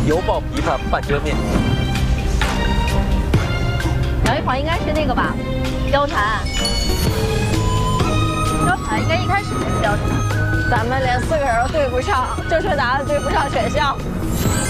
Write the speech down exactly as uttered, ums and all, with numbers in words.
油爆琵琶半遮面。 等一会儿应该是那个吧，貂蝉。貂蝉应该一开始就是貂蝉。咱们连四个人都对不上，正确答案对不上选项。